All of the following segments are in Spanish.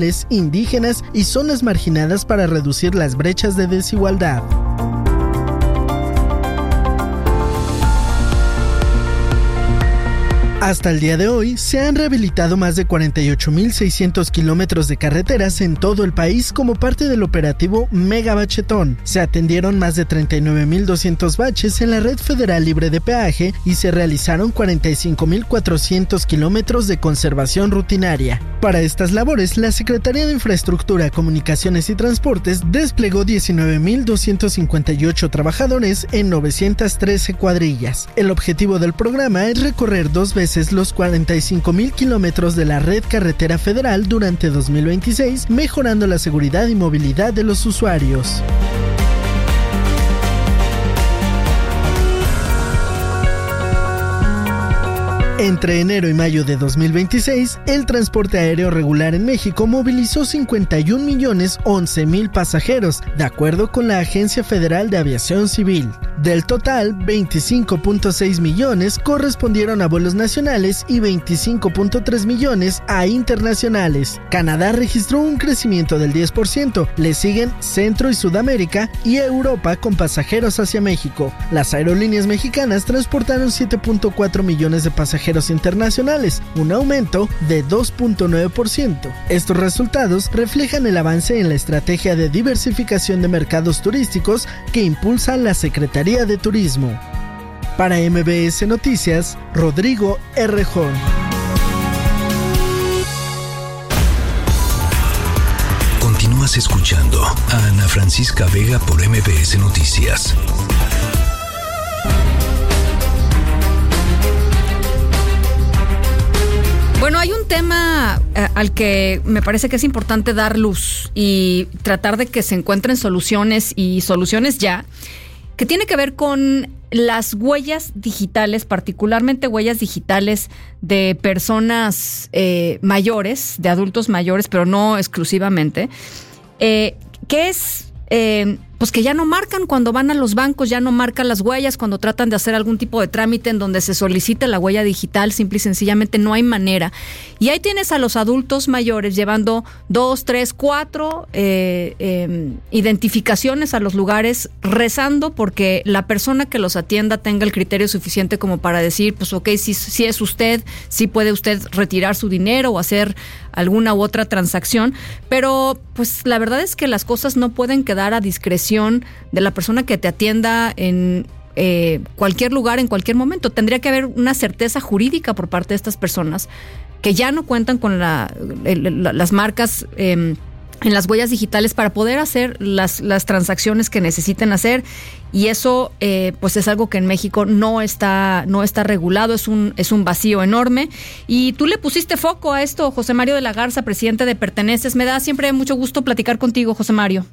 indígenas y zonas marginadas para reducir las brechas de desigualdad. Hasta el día de hoy, se han rehabilitado más de 48,600 kilómetros de carreteras en todo el país como parte del operativo Mega Bachetón. Se atendieron más de 39,200 baches en la red federal libre de peaje y se realizaron 45,400 kilómetros de conservación rutinaria. Para estas labores, la Secretaría de Infraestructura, Comunicaciones y Transportes desplegó 19,258 trabajadores en 913 cuadrillas. El objetivo del programa es recorrer 2 veces los 45,000 kilómetros de la red carretera federal durante 2026, mejorando la seguridad y movilidad de los usuarios. Entre enero y mayo de 2026, el transporte aéreo regular en México movilizó 51,011,000 pasajeros, de acuerdo con la Agencia Federal de Aviación Civil. Del total, 25,6 millones correspondieron a vuelos nacionales y 25,3 millones a internacionales. Canadá registró un crecimiento del 10%, le siguen Centro y Sudamérica y Europa con pasajeros hacia México. Las aerolíneas mexicanas transportaron 7,4 millones de pasajeros internacionales, un aumento de 2,9%. Estos resultados reflejan el avance en la estrategia de diversificación de mercados turísticos que impulsa la Secretaría de Turismo. Para MBS Noticias, Rodrigo Errejón. Continúas escuchando a Ana Francisca Vega por MBS Noticias. Bueno, hay un tema al que me parece que es importante dar luz y tratar de que se encuentren soluciones y soluciones ya, que tiene que ver con las huellas digitales, particularmente huellas digitales de personas mayores, de adultos mayores, pero no exclusivamente, que es... pues que ya no marcan cuando van a los bancos, ya no marcan las huellas cuando tratan de hacer algún tipo de trámite en donde se solicite la huella digital, simple y sencillamente no hay manera. Y ahí tienes a los adultos mayores llevando 2, 3, 4 identificaciones a los lugares, rezando porque la persona que los atienda tenga el criterio suficiente como para decir, pues ok, si es usted, sí puede usted retirar su dinero o hacer alguna u otra transacción, pero pues la verdad es que las cosas no pueden quedar a discreción de la persona que te atienda en cualquier lugar, en cualquier momento. Tendría que haber una certeza jurídica por parte de estas personas que ya no cuentan con las marcas en las huellas digitales para poder hacer las transacciones que necesiten hacer, y eso pues es algo que en México no está regulado, es un vacío enorme. Y tú le pusiste foco a esto, José Mario de la Garza, presidente de Perteneces. Me da siempre mucho gusto platicar contigo, José Mario.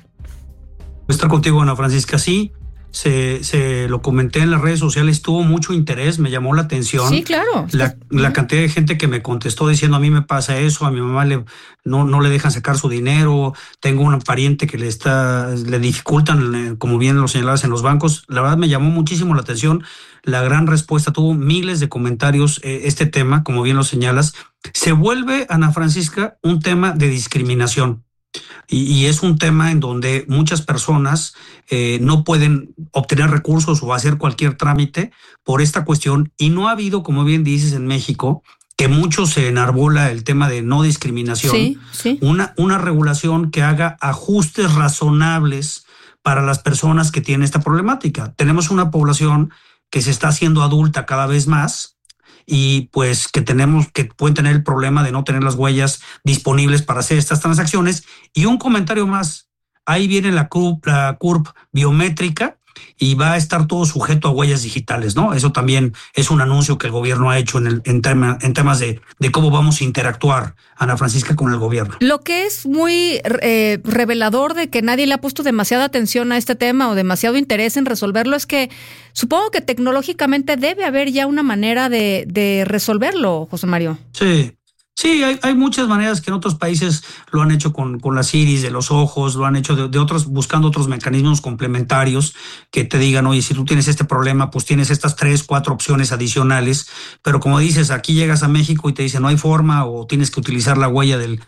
Estar contigo, Ana Francisca, sí, se lo comenté en las redes sociales, tuvo mucho interés, me llamó la atención. Sí, claro. La cantidad de gente que me contestó diciendo, a mí me pasa eso, a mi mamá no le dejan sacar su dinero, tengo un pariente que le dificultan, como bien lo señalabas, en los bancos. La verdad me llamó muchísimo la atención, la gran respuesta, tuvo miles de comentarios. Este tema, como bien lo señalas, se vuelve, Ana Francisca, un tema de discriminación. Y es un tema en donde muchas personas no pueden obtener recursos o hacer cualquier trámite por esta cuestión, y no ha habido, como bien dices, en México, que mucho se enarbola el tema de no discriminación, sí. Una regulación que haga ajustes razonables para las personas que tienen esta problemática. Tenemos una población que se está haciendo adulta cada vez más, y pues que pueden tener el problema de no tener las huellas disponibles para hacer estas transacciones. Y un comentario más, ahí viene la CURP biométrica y va a estar todo sujeto a huellas digitales, ¿no? Eso también es un anuncio que el gobierno ha hecho en temas de cómo vamos a interactuar, Ana Francisca, con el gobierno. Lo que es muy revelador de que nadie le ha puesto demasiada atención a este tema o demasiado interés en resolverlo es que supongo que tecnológicamente debe haber ya una manera de resolverlo, José Mario. Sí, Sí, hay muchas maneras que en otros países lo han hecho con las iris de los ojos, lo han hecho de otros, buscando otros mecanismos complementarios que te digan, oye, si tú tienes este problema, pues tienes estas 3, 4 opciones adicionales. Pero como dices, aquí llegas a México y te dicen no hay forma, o tienes que utilizar la huella del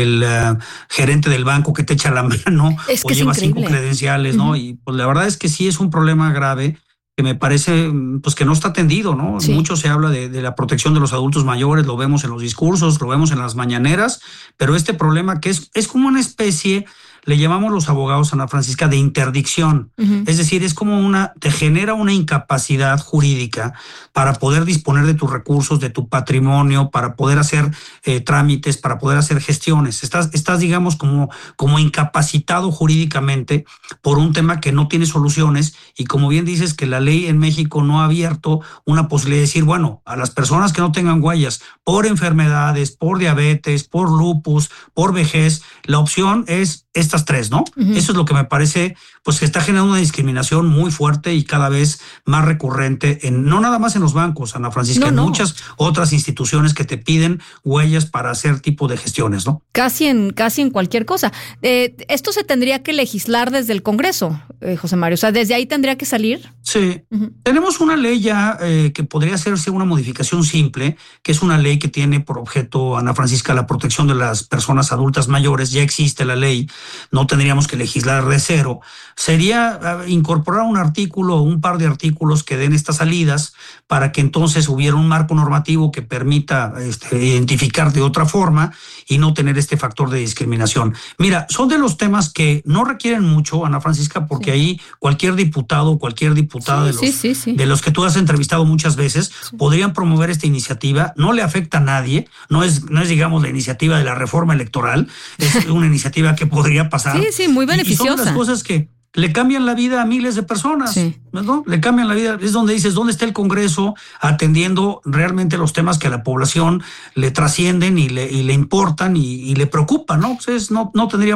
gerente del banco que te echa la mano, o llevas 5 credenciales, ¿no? Y pues la verdad es que sí es un problema grave, que me parece pues que no está atendido, ¿no? Sí. Mucho se habla de la protección de los adultos mayores, lo vemos en los discursos, lo vemos en las mañaneras, pero este problema que es como una especie, le llamamos los abogados, Ana Francisca, de interdicción. Es decir, es como te genera una incapacidad jurídica para poder disponer de tus recursos, de tu patrimonio, para poder hacer trámites, para poder hacer gestiones. Estás digamos, como incapacitado jurídicamente por un tema que no tiene soluciones, y como bien dices, que la ley en México no ha abierto una posibilidad de decir, bueno, a las personas que no tengan huellas por enfermedades, por diabetes, por lupus, por vejez, la opción es estas 3, ¿no? Eso es lo que me parece, pues que está generando una discriminación muy fuerte y cada vez más recurrente, no nada más en los bancos, Ana Francisca, en muchas otras instituciones que te piden huellas para hacer tipo de gestiones, ¿no? Casi en cualquier cosa. Esto se tendría que legislar desde el Congreso, José Mario, o sea, desde ahí tendría que salir. Sí, tenemos una ley ya que podría hacerse una modificación simple, que es una ley que tiene por objeto, Ana Francisca, la protección de las personas adultas mayores. Ya existe la ley, no tendríamos que legislar de cero. Sería incorporar un artículo o un par de artículos que den estas salidas para que entonces hubiera un marco normativo que permita identificar de otra forma y no tener este factor de discriminación. Mira, son de los temas que no requieren mucho, Ana Francisca, porque ahí cualquier diputado, cualquier diputada de los que tú has entrevistado muchas veces podrían promover esta iniciativa. No le afecta a nadie, no es digamos la iniciativa de la reforma electoral, es una iniciativa que podría pasar. Sí, muy beneficiosa. Y son de las cosas que le cambian la vida a miles de personas, ¿no? Le cambian la vida. Es donde dices, ¿dónde está el Congreso atendiendo realmente los temas que a la población le trascienden y le importan y le preocupan, ¿no? Entonces no tendría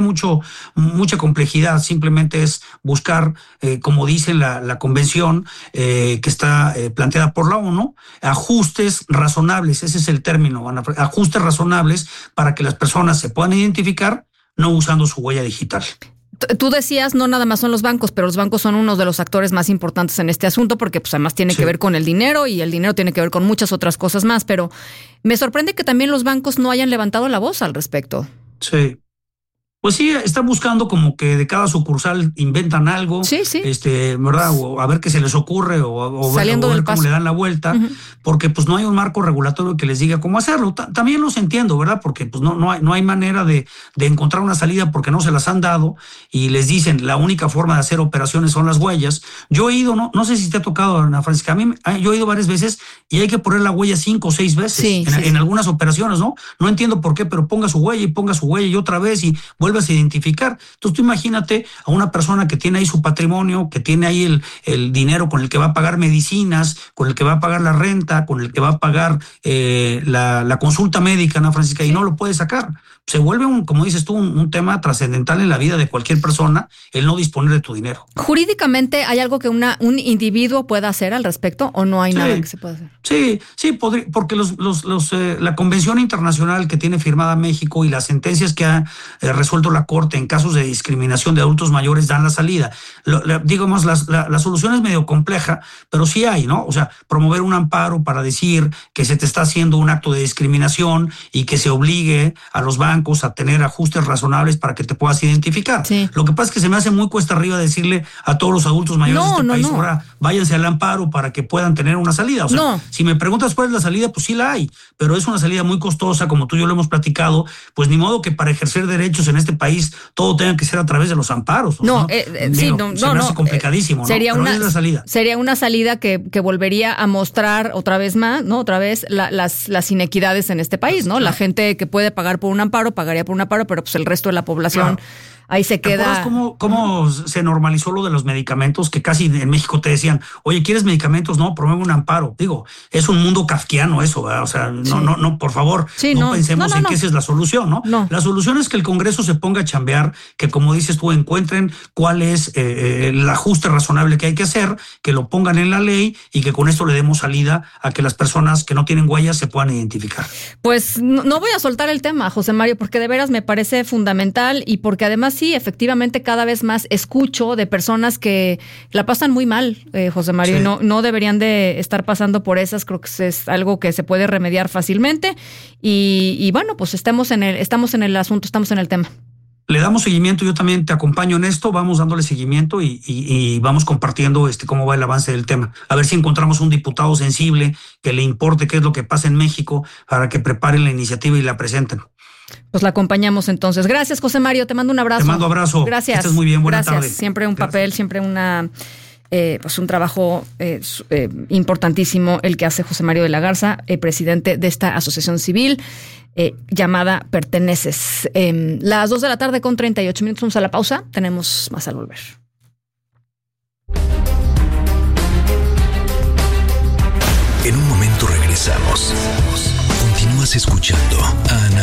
mucha complejidad, simplemente es buscar, como dice la convención que está planteada por la ONU, ajustes razonables, ese es el término, ajustes razonables para que las personas se puedan identificar no usando su huella digital. Tú decías, no nada más son los bancos, pero los bancos son uno de los actores más importantes en este asunto porque pues además tiene que ver con el dinero y el dinero tiene que ver con muchas otras cosas más, pero me sorprende que también los bancos no hayan levantado la voz al respecto. Sí. Pues sí, están buscando como que de cada sucursal inventan algo, ¿verdad? O a ver qué se les ocurre o ver cómo le dan la vuelta, porque pues no hay un marco regulatorio que les diga cómo hacerlo. También los entiendo, ¿verdad? Porque pues no hay manera de encontrar una salida porque no se las han dado y les dicen la única forma de hacer operaciones son las huellas. Yo he ido, no sé si te ha tocado, Ana Francisca, yo he ido varias veces y hay que poner la huella 5 o 6 veces en algunas operaciones, ¿no? No entiendo por qué, pero ponga su huella y otra vez y vuelvas a identificar. Entonces tú imagínate a una persona que tiene ahí su patrimonio, que tiene ahí el dinero con el que va a pagar medicinas, con el que va a pagar la renta, con el que va a pagar la consulta médica, Ana Francisca, y no lo puede sacar. Se vuelve, como dices tú, un tema trascendental en la vida de cualquier persona, el no disponer de tu dinero. ¿Jurídicamente hay algo que un individuo pueda hacer al respecto o no hay nada que se pueda hacer? Sí, porque la Convención Internacional que tiene firmada México y las sentencias que ha resuelto la Corte en casos de discriminación de adultos mayores dan la salida. Digamos, la solución es medio compleja, pero sí hay, ¿no? O sea, promover un amparo para decir que se te está haciendo un acto de discriminación y que se obligue a los bancos a tener ajustes razonables para que te puedas identificar. Lo que pasa es que se me hace muy cuesta arriba decirle a todos los adultos mayores de este país, ahora váyanse al amparo para que puedan tener una salida. O sea, si me preguntas cuál es la salida, pues sí la hay, pero es una salida muy costosa, como tú y yo lo hemos platicado, pues ni modo que para ejercer derechos en este país todo tenga que ser a través de los amparos. Se me hace complicadísimo, sería ¿no? Pero es la salida. Sería una salida que volvería a mostrar otra vez más, ¿no? Otra vez las inequidades en este país, ¿no? La gente que puede pagar por un amparo pagaría por un amparo, pero pues el resto de la población ahí se queda. ¿Te acuerdas cómo se normalizó lo de los medicamentos? Que casi en México te decían, oye, ¿quieres medicamentos? No, promueve un amparo. Digo, es un mundo kafkiano eso, ¿verdad? O sea, no, por favor, no pensemos en que esa es la solución, ¿no? La solución es que el Congreso se ponga a chambear, que como dices tú, encuentren cuál es el ajuste razonable que hay que hacer, que lo pongan en la ley y que con esto le demos salida a que las personas que no tienen huellas se puedan identificar. Pues no voy a soltar el tema, José Mario, porque de veras me parece fundamental y porque además sí, efectivamente cada vez más escucho de personas que la pasan muy mal, José Mario, y no deberían de estar pasando por esas. Creo que es algo que se puede remediar fácilmente y bueno, pues estamos en el asunto, estamos en el tema. Le damos seguimiento, yo también te acompaño en esto, vamos dándole seguimiento y vamos compartiendo cómo va el avance del tema. A ver si encontramos un diputado sensible que le importe qué es lo que pasa en México para que preparen la iniciativa y la presenten. Pues la acompañamos entonces. Gracias, José Mario, te mando un abrazo. Te mando abrazo. Gracias. Que estés muy bien, buena tarde. Siempre un papel, siempre pues un trabajo importantísimo el que hace José Mario de la Garza, presidente de esta asociación civil llamada Perteneces. Las 2:38 p.m, vamos a la pausa, tenemos más al volver. En un momento regresamos. Continúas escuchando a Ana